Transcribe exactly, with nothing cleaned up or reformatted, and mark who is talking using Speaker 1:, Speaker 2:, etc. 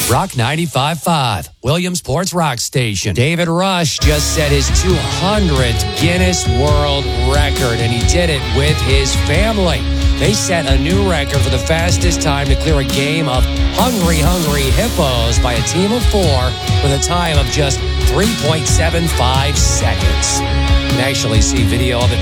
Speaker 1: Rock ninety-five point five, Williamsport's Rock Station. David Rush just set his two hundredth Guinness World Record, and he did it with his family. They set a new record for the fastest time to clear a game of Hungry Hungry Hippos by a team of four with a time of just three point seven five seconds. You can actually see video of it